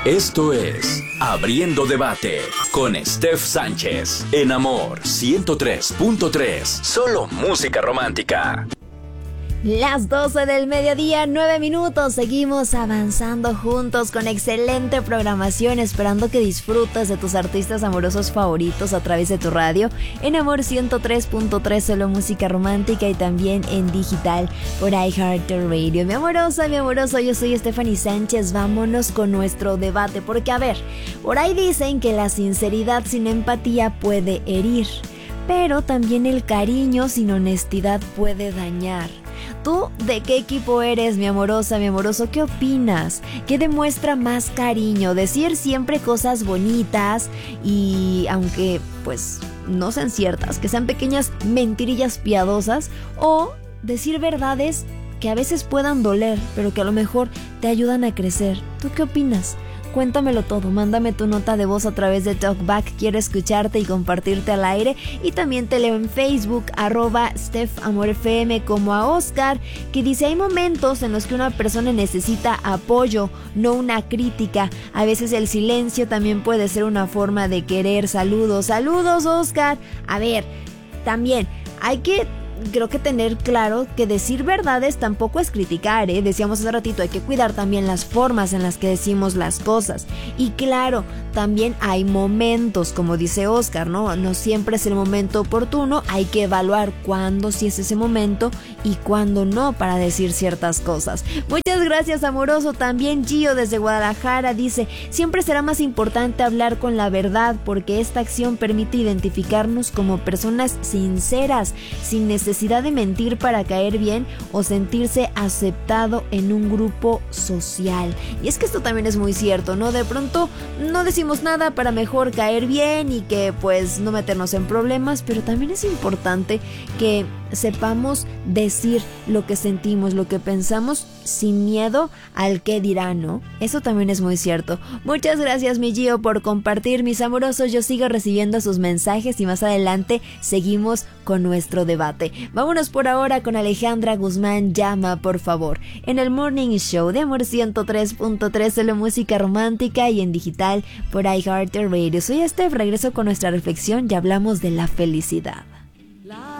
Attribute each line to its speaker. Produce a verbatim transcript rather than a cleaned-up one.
Speaker 1: Esto es Abriendo Debate con Steph Sánchez en Amor ciento tres punto tres. Solo música romántica.
Speaker 2: Las doce del mediodía, nueve minutos. Seguimos avanzando juntos con excelente programación, esperando que disfrutes de tus artistas amorosos favoritos a través de tu radio en Amor ciento tres punto tres, solo música romántica, y también en digital por iHeartRadio. Mi amorosa, mi amoroso, yo soy Stephanie Sánchez. Vámonos con nuestro debate, porque a ver, por ahí dicen que la sinceridad sin empatía puede herir, pero también el cariño sin honestidad puede dañar. ¿Tú de qué equipo eres, mi amorosa, mi amoroso? ¿Qué opinas? ¿Qué demuestra más cariño? ¿Decir siempre cosas bonitas y aunque pues no sean ciertas, que sean pequeñas mentirillas piadosas? ¿O decir verdades que a veces puedan doler, pero que a lo mejor te ayudan a crecer? ¿Tú qué opinas? Cuéntamelo todo, mándame tu nota de voz a través de TalkBack. Quiero escucharte y compartirte al aire. Y también te leo en Facebook, arroba StephAmorFM, como a Oscar, que dice: hay momentos en los que una persona necesita apoyo, no una crítica. A veces el silencio también puede ser una forma de querer. Saludos, saludos, Oscar. A ver, también hay que... creo que tener claro que decir verdades tampoco es criticar, ¿eh? Decíamos hace ratito, hay que cuidar también las formas en las que decimos las cosas. Y claro, también hay momentos, como dice Oscar, ¿no? No siempre es el momento oportuno, hay que evaluar cuándo sí es ese momento y cuándo no para decir ciertas cosas. Muchas gracias, amoroso. También Gio desde Guadalajara dice: siempre será más importante hablar con la verdad, porque esta acción permite identificarnos como personas sinceras, sin necesidad necesidad de mentir para caer bien o sentirse aceptado en un grupo social. Y es que esto también es muy cierto, ¿no? De pronto no decimos nada para mejor caer bien y que pues no meternos en problemas, pero también es importante que sepamos decir lo que sentimos, lo que pensamos, sin miedo al qué dirán, ¿no? Eso también es muy cierto. Muchas gracias, mi Gio, por compartir, mis amorosos. Yo sigo recibiendo sus mensajes y más adelante seguimos con nuestro debate. Vámonos por ahora con Alejandra Guzmán, Llama, por favor, en el Morning Show de Amor ciento tres punto tres, solo música romántica, y en digital por iHeartRadio. Soy Steph, regreso con nuestra reflexión y hablamos de la felicidad.